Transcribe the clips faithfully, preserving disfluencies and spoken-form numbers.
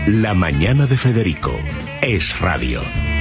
La mañana de Federico es radio.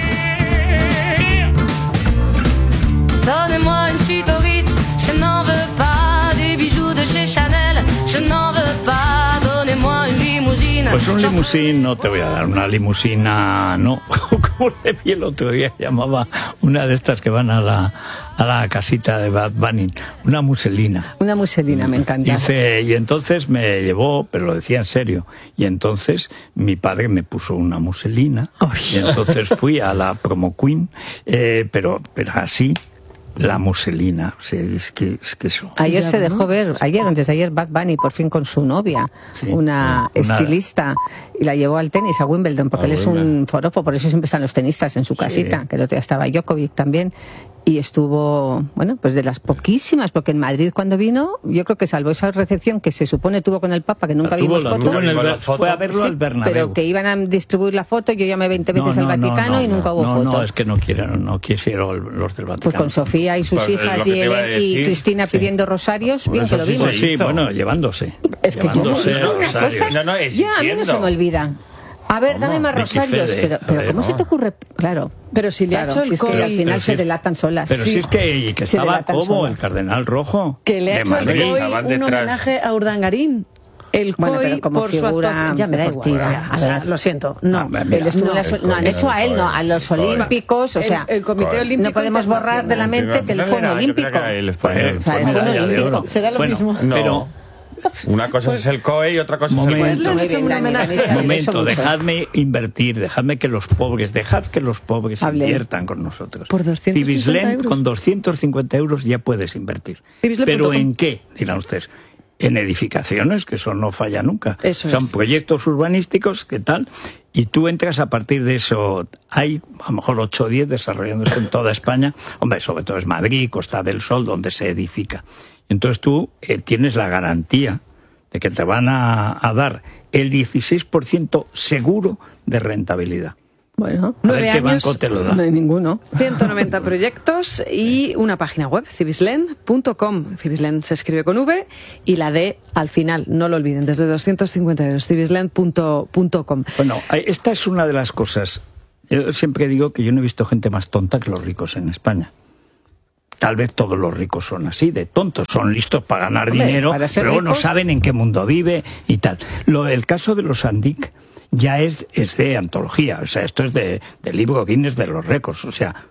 Donnez-moi une suite au Ritz, je n'en veux pas des bijoux de chez Chanel, je n'en veux pas, donnez-moi une limousine. Pues un limusín no te voy a dar, una limusina no, como le vi el otro día, llamaba una de estas que van a la, a la casita de Bad Bunny, una muselina. Una muselina, me encanta. Dice, y entonces me llevó, pero lo decía en serio, y entonces mi padre me puso una muselina, Ay. y entonces fui a la Promo Queen, eh, pero, pero así, la muselina, o sea, es que, es que eso... Ayer se dejó ver, ayer, antes de ayer, Bad Bunny por fin con su novia, Sí, una una- estilista, y la llevó al tenis, a Wimbledon, porque A él es Wimbledon. un forofo, por eso siempre están los tenistas en su casita, Sí. que el otro día estaba Djokovic también, y estuvo, bueno, pues de las poquísimas, porque en Madrid cuando vino, yo creo que salvo esa recepción que se supone tuvo con el Papa, que nunca La tuvo, vimos la foto, tuvo en el Vimos la Ber- foto. fue a verlo Sí, al Bernabéu. pero que iban a distribuir la foto, yo llamé veinte veces al Vaticano y nunca hubo no, foto. No, es que no quieren, no quisieron los del Vaticano. Pues con Sofía y sus Pues es hijas lo que y, te iba a Ele- y decir. Cristina Sí. pidiendo rosarios, bien Eso que lo sí vimos. Pues sí, hizo. bueno, llevándose. Es que yo no llevándose he visto una rosarios. cosa. No, no, Ya, a mí no se existiendo. me olvida. A ver, ¿Cómo? dame más Vicky rosarios. Fede, Pero, a pero ver, ¿cómo no. se te ocurre? Claro. Pero si le ha Claro, hecho el si es que C O I, al final Pero se si- delatan solas. Pero Sí. si es que, que Se estaba delatan como solas. el Cardenal Rojo que le ha de hecho el Madrid. C O I estaban un detrás. homenaje a Urdangarín. El Bueno, C O I pero como por su figura actuación. Ya me da igual. deportiva, ya, a o sea, ver. lo siento. No. Ah, mira, Él estuvo no. en las- El no, han hecho a él, no, a los Joder. olímpicos, o sea, el, el Comité Joder. Olímpico no podemos borrar de la Internacional. mente que él fue un Yo creo olímpico. que él fue- Pues, O sea, pues él fue un medalla de olímpico. oro. Será lo Bueno, mismo. No. Pero, Una cosa es el C O E y otra cosa Momento. es el Pues le han Muy hecho bien, un Dani, homenaje. Dani, sabe de eso momento, mucho. dejadme invertir, dejadme que los pobres, dejad que los pobres Hablen. inviertan con nosotros. Por doscientos cincuenta Cibislen, euros. con doscientos cincuenta euros ya puedes invertir. Cibislen punto ¿Pero com. en qué? Dirán ustedes. En edificaciones, que eso no falla nunca. Eso Son es. proyectos urbanísticos, ¿qué tal? Y tú entras a partir de eso. Hay a lo mejor ocho o diez desarrollándose en toda España. Hombre, sobre todo es Madrid, Costa del Sol, donde se edifica. Entonces tú eh, tienes la garantía de que te van a, a dar el dieciséis por ciento seguro de rentabilidad. Bueno, A Nueve ver qué años, banco te lo da. no hay ninguno. ciento noventa proyectos y una página web, cibislen punto com. Cibislen se escribe con V y la D al final, no lo olviden, desde doscientos cincuenta euros, cibislen punto com. Bueno, hay- esta es una de las cosas. Yo siempre digo que yo no he visto gente más tonta que los ricos en España. Tal vez todos los ricos son así, de tontos. Son listos para ganar Hombre, dinero, para ser pero no ricos- saben en qué mundo vive y tal. Lo, el caso de los Andic ya es, es de antología. O sea, esto es de, del libro Guinness de los récords. O sea,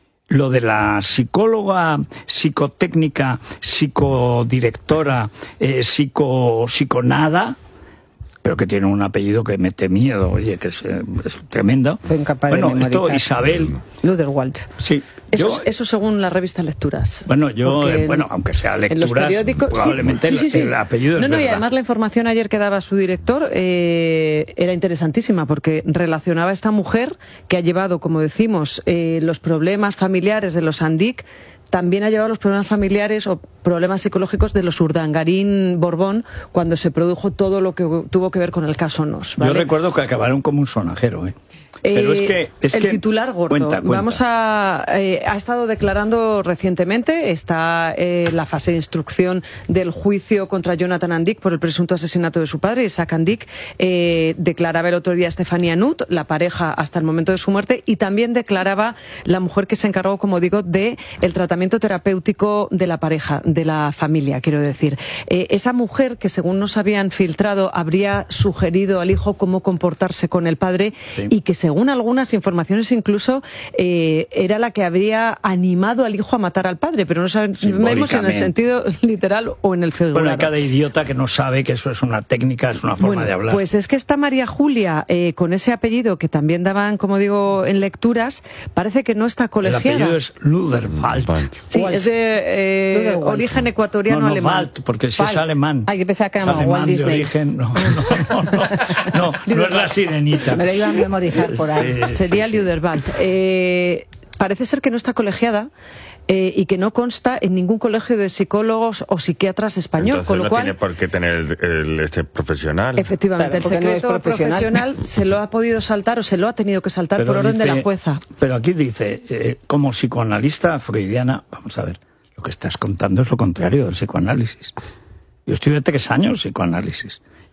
lo de la psicóloga, psicotécnica, psicodirectora, eh, psico, psiconada, pero que tiene un apellido que mete miedo, oye, que es, eh, es tremendo. Fue incapaz de Bueno, esto, memorizar. Isabel, Luderwald. sí. Eso, yo- es- eso según la revista Lecturas. Bueno, yo, Porque eh, en- bueno, aunque sea en los lecturas, periódicos, sí, probablemente sí, sí, sí. El, el apellido es No, no, y verdad. además la información ayer que daba su director eh, era interesantísima porque relacionaba a esta mujer que ha llevado, como decimos, eh, los problemas familiares de los Andic, también ha llevado los problemas familiares o problemas psicológicos de los Urdangarín Borbón cuando se produjo todo lo que tuvo que ver con el caso Nos. Yo ¿vale? recuerdo que acabaron como un sonajero, ¿eh? Pero es Eh, que... Es el que- titular gordo. Cuenta, cuenta. Vamos a... eh, ha estado declarando recientemente, está eh, la fase de instrucción del juicio contra Jonathan Andic por el presunto asesinato de su padre, Isaac Andic. Eh, declaraba el otro día Estefanía Nut, la pareja hasta el momento de su muerte, y también declaraba la mujer que se encargó, como digo, de el tratamiento terapéutico de la pareja, de la familia, quiero decir. Eh, esa mujer que, según nos habían filtrado, habría sugerido al hijo cómo comportarse con el padre Sí. y que, según algunas informaciones, incluso eh, era la que habría animado al hijo a matar al padre, pero no sabemos en el Simbólicamente. sentido literal o en el figurado. Bueno, hay cada idiota que no sabe que eso es una técnica, es una forma Bueno, de hablar. pues es que esta María Julia, eh, con ese apellido que también daban, como digo, en lecturas, parece que no está el colegiada. apellido es Luderwald. Sí, Walt. es de eh, Luderwald. origen No, ecuatoriano no, alemán. Wald, porque si es Wald. alemán. Ah, yo pensaba que era Alemán Walt de Disney. origen, no, no, no, no, no, no es la sirenita. Me lo iba a memorizar por ahí. Sí, Sería sí, sí. Luderwald. Eh, parece ser que no está colegiada eh, y que no consta en ningún colegio de psicólogos o psiquiatras español, Entonces con lo no cual... tiene por qué tener el, el- este profesional. Efectivamente, Claro, porque el no es secreto profesional. profesional se lo ha podido saltar o se lo ha tenido que saltar Pero por orden de dice- la jueza. Pero aquí dice, eh, como psicoanalista freudiana, vamos a ver, lo que estás contando es lo contrario del psicoanálisis. Yo estudié tres años psicoanálisis.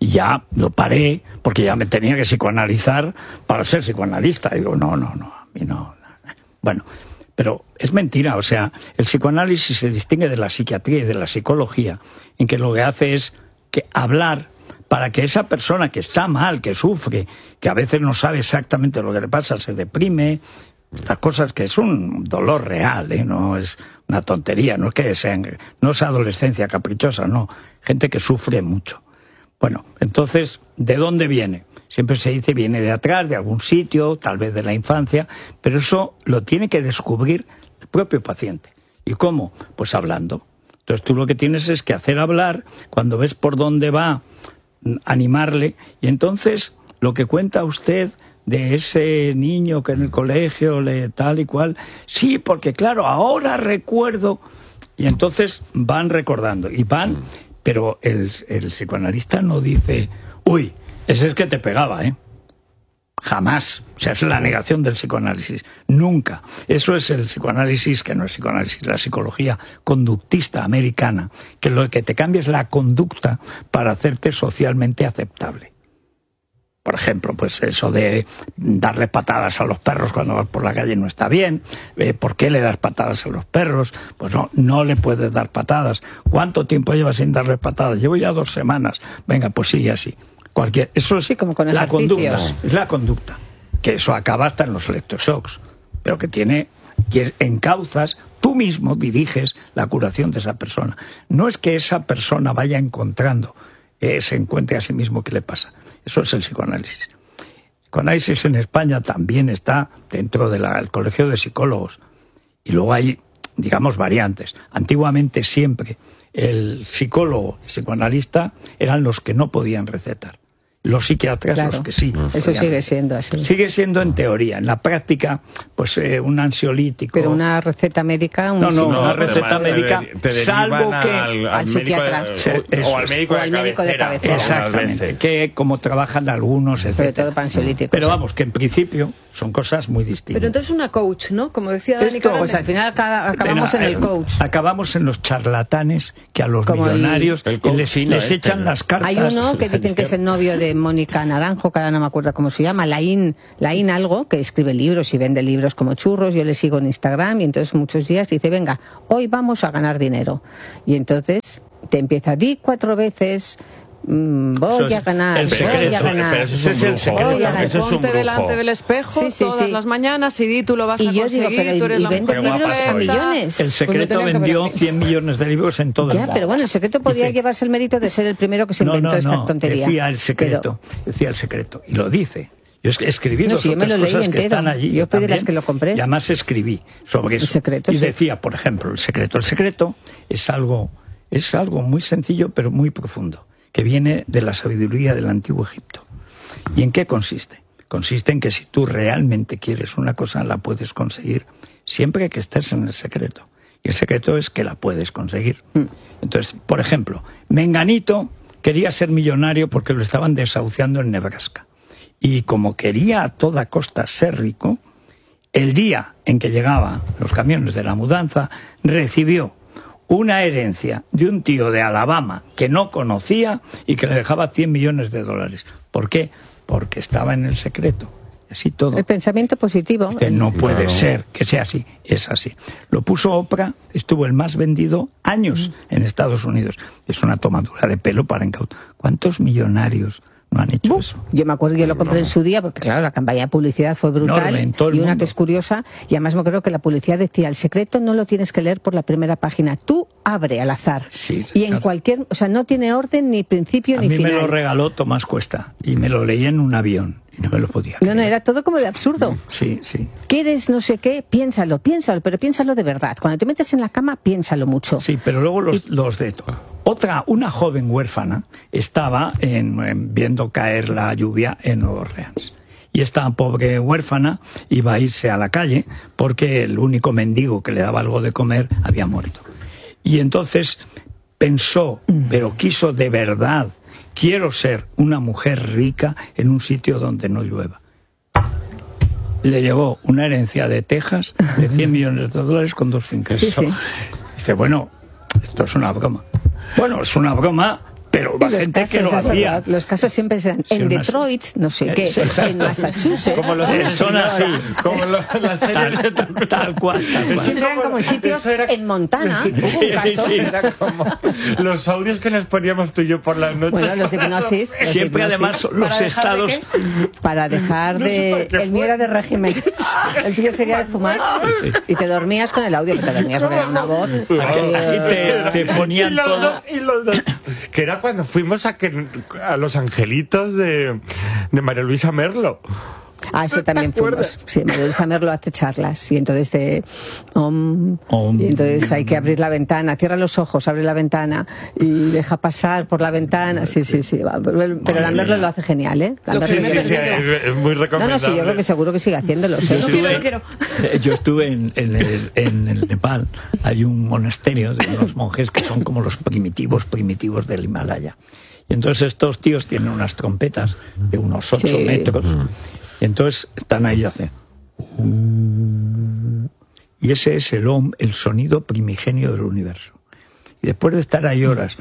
Y ya lo paré, porque ya me tenía que psicoanalizar para ser psicoanalista. Y digo, no, no, no, a mí no. Bueno, pero es mentira. O sea, el psicoanálisis se distingue de la psiquiatría y de la psicología, en que lo que hace es que hablar para que esa persona que está mal, que sufre, que a veces no sabe exactamente lo que le pasa, se deprime, estas cosas, que es un dolor real, ¿eh? No es una tontería, no es que sean, no es adolescencia caprichosa, no, gente que sufre mucho. Bueno, entonces, ¿de dónde viene? Siempre se dice viene de atrás, de algún sitio, tal vez de la infancia, pero eso lo tiene que descubrir el propio paciente. ¿Y cómo? Pues hablando. Entonces tú lo que tienes es que hacer hablar, cuando ves por dónde va, animarle, y entonces lo que cuenta usted de ese niño que en el colegio le tal y cual, sí, porque claro, ahora recuerdo, y entonces van recordando, y van, pero el, el psicoanalista no dice, uy, ese es que te pegaba, ¿eh? Jamás. O sea, es la negación del psicoanálisis. Nunca. Eso es el psicoanálisis, que no es psicoanálisis, la psicología conductista americana, que lo que te cambia es la conducta para hacerte socialmente aceptable. Por ejemplo, pues eso de darle patadas a los perros cuando vas por la calle no está bien. Eh, ¿Por qué le das patadas a los perros? Pues no, no le puedes dar patadas. ¿Cuánto tiempo llevas sin darle patadas? Llevo ya dos semanas. Venga, pues sigue así. Cualquier, eso es sí, como con la conducta, es la conducta, que eso acaba hasta en los electroshocks, pero que tiene, que encauzas, tú mismo diriges la curación de esa persona. No es que esa persona vaya encontrando, eh, se encuentre a sí mismo qué le pasa. Eso es el psicoanálisis. El psicoanálisis en España también está dentro del Colegio de Psicólogos, y luego hay, digamos, variantes. Antiguamente siempre el psicólogo y psicoanalista eran los que no podían recetar. Los psiquiatras, claro, los que sí. Eso sigue siendo así. Sigue siendo en teoría. En la práctica, pues eh, un ansiolítico. Pero una receta médica. Un no, no, no, una receta médica, te, te salvo que. Al, al, al psiquiatra. De, o, o al médico, o al de, médico de cabecera. Exactamente. Que como trabajan algunos, etcétera. Sobre todo para ansiolíticos. Pero sí. vamos, que en principio son cosas muy distintas. Pero entonces una coach, ¿no? Como decía Dani Esto, pues al final acabamos en el coach. Acabamos en los charlatanes que a los como millonarios el, el les, chino, les echan este, las cartas. Hay uno que dicen que es el novio de Mónica Naranjo, que ahora no me acuerdo cómo se llama, Laín, Laín algo, que escribe libros y vende libros como churros. Yo le sigo en Instagram y entonces muchos días dice, venga, hoy vamos a ganar dinero. Y entonces te empieza, di cuatro veces... Voy a ganar, voy a ganar. Pero eso es un brujo. Voy a ganar. Eso es un Ponte brujo. delante del espejo sí, sí, todas sí. las mañanas y di, tú lo vas y a yo conseguir, digo, pero tú eres y la vende mujer libros perfecta. a millones. El Secreto Pues vendió cien millones de libros en todo ya, el mundo. pero bueno, El Secreto podía dice, llevarse el mérito de ser el primero que se inventó no, no, esta no, tontería. Decía El Secreto, pero... decía El Secreto, y lo dice. Yo escribí no, dos si otras yo me lo cosas leí que entero. están allí. Yo fui de también, las que lo compré. Y además escribí sobre eso. El Secreto, y sí. decía, por ejemplo, El Secreto. El Secreto es algo, es algo muy sencillo, pero muy profundo, que viene de la sabiduría del Antiguo Egipto. ¿Y en qué consiste? Consiste en que si tú realmente quieres una cosa, la puedes conseguir siempre que estés en el secreto. Y el secreto es que la puedes conseguir. Mm. Entonces, por ejemplo, Menganito quería ser millonario porque lo estaban desahuciando en Nebraska. Y como quería a toda costa ser rico, el día en que llegaban los camiones de la mudanza, recibió una herencia de un tío de Alabama que no conocía y que le dejaba cien millones de dólares. ¿Por qué? Porque estaba en el secreto. Así todo. El pensamiento positivo. Dice, no puede claro. ser que sea así. Es así. Lo puso Oprah, estuvo el más vendido años mm. en Estados Unidos. Es una tomadura de pelo para incautar. ¿Cuántos millonarios no han hecho Buf, eso? Yo me acuerdo, yo lo compré en su día, porque claro, la campaña de publicidad fue brutal. Enorme, y una mundo. que es curiosa, y además me acuerdo que la publicidad decía, el secreto no lo tienes que leer por la primera página, tú abre al azar. Sí, y en cualquier, o sea, no tiene orden ni principio a ni final. A mí me lo regaló Tomás Cuesta, y me lo leí en un avión, y no me lo podía creer. No, no, era todo como de absurdo. Sí, sí. ¿Quieres no sé qué? Piénsalo, piénsalo, pero piénsalo de verdad. Cuando te metes en la cama, piénsalo mucho. Sí, pero luego los, y... los de todo. Otra, una joven huérfana, estaba en, en, viendo caer la lluvia en Nueva Orleans. Y esta pobre huérfana iba a irse a la calle porque el único mendigo que le daba algo de comer había muerto. Y entonces pensó, pero quiso de verdad, quiero ser una mujer rica en un sitio donde no llueva. Le llevó una herencia de Texas de cien millones de dólares con dos fincas. Sí, sí. Dice, bueno, esto es una broma. Bueno, es una broma, pero la gente casos, que lo es hacía. verdad, los casos siempre serán Sí, en unas- Detroit, no sé qué, Exacto. en Massachusetts. Como los Eh, son así. como los, las series de Tal, tal cual, tal cual. Siempre eran como en sitios Eso era- en Montana. Sí, Hubo sí, un caso. sí. Era como los audios que nos poníamos tú y yo por las noches. Bueno, los de hipnosis. los de Siempre hipnosis. además son los ¿Para dejar de estados. Para dejar No sé de... para qué El mío fue. era de régimen. El tuyo sería de fumar. Y te dormías con el audio, que te dormías porque era una voz. así, Aquí te, te Y ponían los todo. dos- y los dos. Que era cuando fuimos a, que, a Los Angelitos de, de María Luisa Merlo. Ah, eso también ¿Te acuerdas? fuimos. Sí, María Luisa Merlo hace charlas y entonces de om, Om. y entonces hay que abrir la ventana, cierra los ojos, abre la ventana y deja pasar por la ventana. Sí, sí, sí. va. Pero, pero la Merlo lo hace genial, ¿eh? La Lo Merlo que Sí, me sí, lo sí, hace- perdido. es, es muy No, recomendable. no, sí, yo creo que seguro que sigue haciéndolo. ¿sí? Lo quiero, lo quiero. Eh, Yo estuve en, en el, en el Nepal. Hay un monasterio de unos monjes que son como los primitivos, primitivos del Himalaya. Y entonces estos tíos tienen unas trompetas de unos ocho Sí. metros. Y entonces están ahí y hacen. Y ese es el om, el sonido primigenio del universo. Y después de estar ahí horas,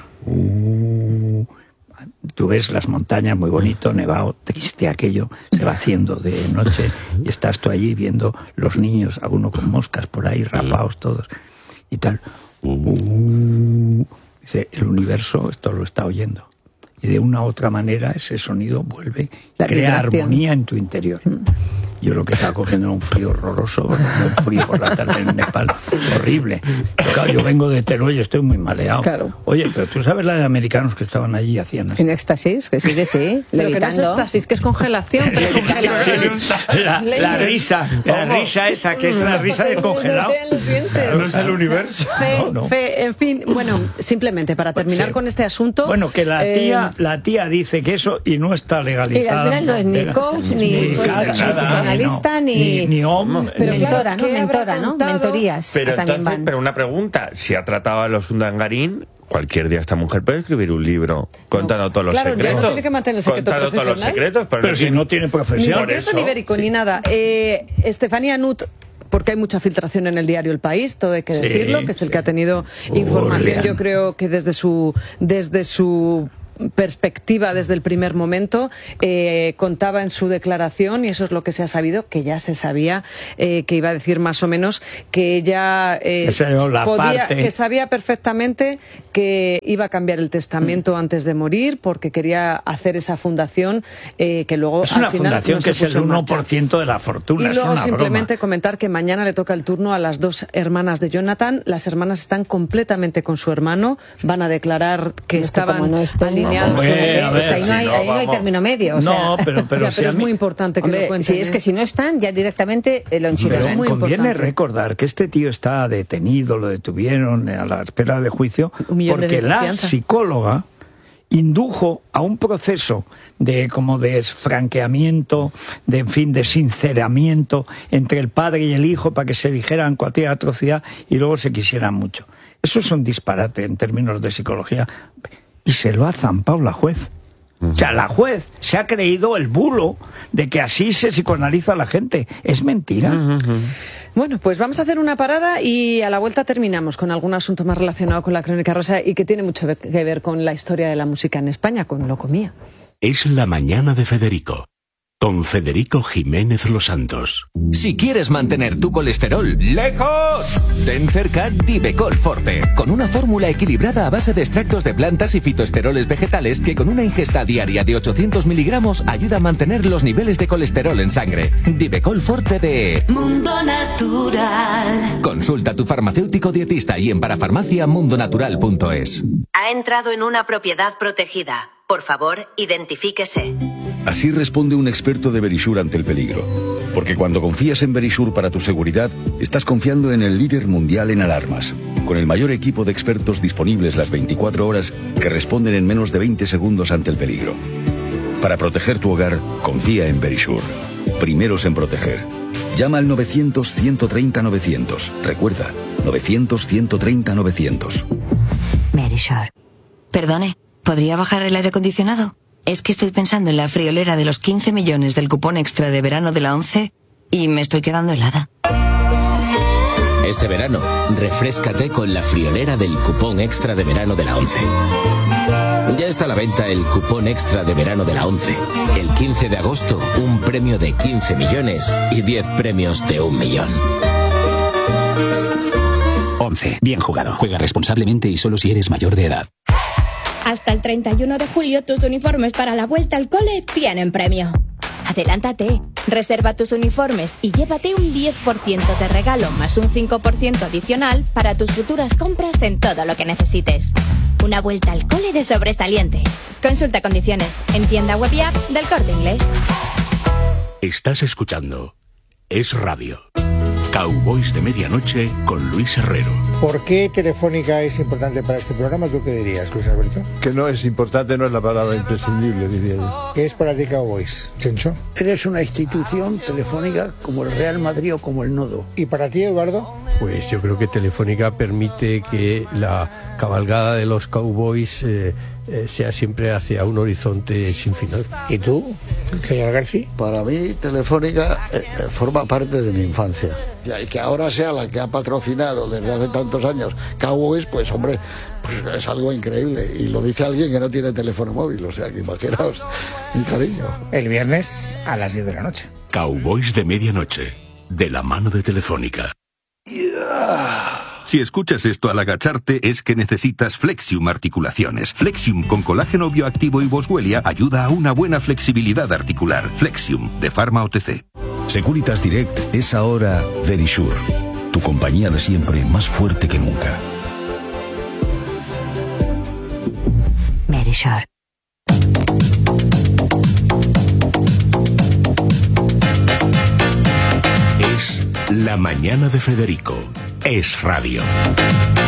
tú ves las montañas muy bonito, nevado, triste aquello, se va haciendo de noche y estás tú allí viendo los niños, algunos con moscas por ahí, rapados todos y tal. Dice, el universo esto lo está oyendo. Y de una u otra manera ese sonido vuelve, La crea vibración. armonía en tu interior. Yo lo que estaba cogiendo era un frío horroroso, un frío por la tarde en Nepal, horrible. Pero claro, yo vengo de Teruel y estoy muy maleado. Claro. Oye, pero tú sabes la de americanos que estaban allí y hacían así. En éxtasis, que sí, que sí, Pero que no es levitando. estasis, que es congelación. que es congelación. La, la risa, la risa esa, que es una risa de congelado. No es el universo. Fe, No, no. fe, en fin, bueno, simplemente para terminar Sí. con este asunto. Bueno, que la eh, tía, la tía dice que eso y no está Y legalizado. al final no es ni coach, ni, Ni ni nada, psicoanalista, no. ni... Ni, ni om, Pero ni- claro, mentora, ¿no? ¿qué habrá Mentora, ¿no? contado? Mentorías Pero también entonces, van. pero una pregunta, si ha tratado a los Undangarín, cualquier día esta mujer puede escribir un libro contando todos los Claro, ya no secretos. tiene que mantener el secreto contando todos los profesional. secretos, pero, Pero no si tiene- no tiene Ni profesión. Por secreto eso, ni ibérico, sí. ni nada. Eh, Estefanía Nut, porque hay mucha filtración en el diario El País, todo hay que Sí, decirlo, que es el sí. que ha tenido información, Urrián. yo creo que desde su desde su perspectiva desde el primer momento, eh, contaba en su declaración, y eso es lo que se ha sabido, que ya se sabía, eh, que iba a decir más o menos que ella eh, Esa es la podía, parte. que sabía perfectamente que iba a cambiar el testamento antes de morir, porque quería hacer esa fundación eh, que luego Es al una final fundación no que se es puso el en uno marcha. por ciento de la fortuna. Y es luego una simplemente broma. comentar que mañana le toca el turno a las dos hermanas de Jonathan. Las hermanas están completamente con su hermano, van a declarar que Es que estaban como no estén- alineados. Hombre, con a ver, Es que ahí no hay, si no, ahí no hay vamos. término medio. O sea, No, pero, pero, Ya, si pero a es mí- muy importante que hombre, lo cuenten. si es ¿eh? que si no están, ya directamente eh, lo Pero enchilan. muy conviene importante. recordar que este tío está detenido, lo detuvieron a la espera de juicio, Un millón de porque la fianza. psicóloga indujo a un proceso de como de franqueamiento, de en fin, de sinceramiento entre el padre y el hijo para que se dijeran cualquier atrocidad y luego se quisieran mucho. Eso es un disparate en términos de psicología. Y se lo ha zampado la juez. O sea, la juez se ha creído el bulo de que así se psicoanaliza a la gente. Es mentira. Bueno, pues vamos a hacer una parada y a la vuelta terminamos con algún asunto más relacionado con la Crónica Rosa y que tiene mucho que ver con la historia de la música en España, con Locomía. Es la mañana de Federico, con Federico Jiménez Los Santos. Si quieres mantener tu colesterol lejos, ten cerca Divecol Forte, con una fórmula equilibrada a base de extractos de plantas y fitoesteroles vegetales que con una ingesta diaria de ochocientos miligramos ayuda a mantener los niveles de colesterol en sangre. Divecol Forte de Mundo Natural. Consulta a tu farmacéutico dietista y en parafarmacia mundonatural punto es. Ha entrado en una propiedad protegida. Por favor, identifíquese. Así responde un experto de Verisure ante el peligro. Porque cuando confías en Verisure para tu seguridad, estás confiando en el líder mundial en alarmas, con el mayor equipo de expertos disponibles las veinticuatro horas que responden en menos de veinte segundos ante el peligro. Para proteger tu hogar, confía en Verisure. Primeros en proteger. Llama al novecientos, ciento treinta, novecientos. Recuerda, novecientos, ciento treinta, novecientos. Verisure. Perdone, ¿podría bajar el aire acondicionado? Es que estoy pensando en la friolera de los quince millones del cupón extra de verano de la ONCE y me estoy quedando helada. Este verano, refréscate con la friolera del cupón extra de verano de la ONCE. Ya está a la venta el cupón extra de verano de la ONCE. El quince de agosto, un premio de quince millones y diez premios de un millón. ONCE. Bien jugado. Juega responsablemente y solo si eres mayor de edad. Hasta el treinta y uno de julio tus uniformes para la vuelta al cole tienen premio. Adelántate, reserva tus uniformes y llévate un diez por ciento de regalo más un cinco por ciento adicional para tus futuras compras en todo lo que necesites. Una vuelta al cole de sobresaliente. Consulta condiciones en tienda web y app del Corte Inglés. Estás escuchando Es Radio. Cowboys de Medianoche con Luis Herrero. ¿Por qué Telefónica es importante para este programa? ¿Tú qué dirías, Luis Alberto? Que no es importante, no es la palabra imprescindible, diría yo. ¿Qué es para ti Cowboys, Chencho? Eres una institución telefónica como el Real Madrid o como el Nodo. ¿Y para ti, Eduardo? Pues yo creo que Telefónica permite que la cabalgada de los Cowboys eh, eh, sea siempre hacia un horizonte sin final. ¿Y tú, señor García? Para mí, Telefónica eh, forma parte de mi infancia. Y que ahora sea la que ha patrocinado desde hace tantos años Cowboys, pues hombre, pues es algo increíble. Y lo dice alguien que no tiene teléfono móvil, o sea que imaginaos mi cariño. El viernes a las diez de la noche. Cowboys de Medianoche, de la mano de Telefónica. Si escuchas esto al agacharte es que necesitas Flexium Articulaciones. Flexium con colágeno bioactivo y boswellia ayuda a una buena flexibilidad articular. Flexium, de Pharma O T C. Securitas Direct es ahora Verisure, tu compañía de siempre más fuerte que nunca. Verisure. Es La Mañana de Federico. Es Radio.